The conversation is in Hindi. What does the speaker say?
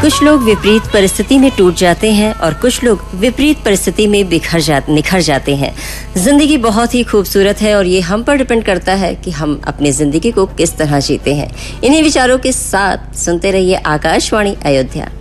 कुछ लोग विपरीत परिस्थिति में टूट जाते हैं और कुछ लोग विपरीत परिस्थिति में निखर जाते हैं। जिंदगी बहुत ही खूबसूरत है और ये हम पर डिपेंड करता है कि हम अपनी जिंदगी को किस तरह जीते हैं। इन्हीं विचारों के साथ सुनते रहिए आकाशवाणी अयोध्या।